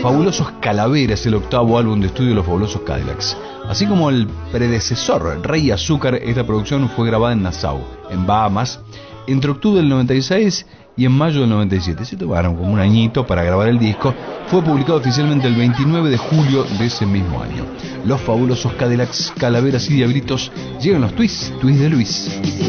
Fabulosos Calaveras, el octavo álbum de estudio de los Fabulosos Cadillacs. Así como el predecesor, Rey Azúcar, esta producción fue grabada en Nassau, en Bahamas, entre octubre del 96 y en mayo del 97. Se tomaron como un añito para grabar el disco. Fue publicado oficialmente el 29 de julio de ese mismo año. Los Fabulosos Cadillacs, Calaveras y Diablitos. Llegan los Twist de Luis.